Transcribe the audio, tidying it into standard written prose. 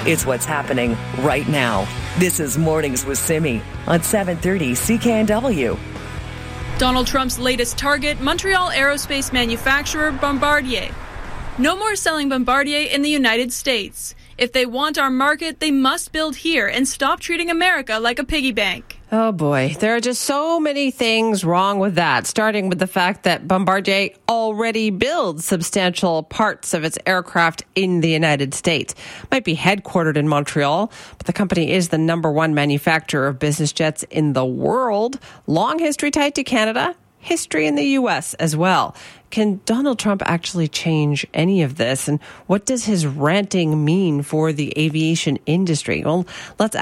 It's what's happening right now. This is Mornings with Simi on 730 CKNW. Donald Trump's latest target, Montreal aerospace manufacturer Bombardier. No more selling Bombardier in the United States. If they want our market, they must build here and stop treating America like a piggy bank. Oh boy, there are just so many things wrong with that, starting with the fact that Bombardier already builds substantial parts of its aircraft in the United States. Might be headquartered in Montreal, but the company is the number one manufacturer of business jets in the world. Long history tied to Canada, history in the U.S. as well. Can Donald Trump actually change any of this? And what does his ranting mean for the aviation industry? Well, let's